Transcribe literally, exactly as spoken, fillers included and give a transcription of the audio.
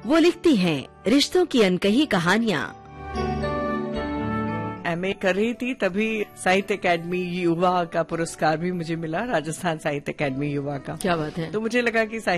वो लिखती हैं रिश्तों की अनकही कहानियाँ। एमए कर रही थी तभी साहित्य अकेडमी युवा का पुरस्कार भी मुझे मिला, राजस्थान साहित्य अकेडमी युवा का। क्या बात है। तो मुझे लगा कि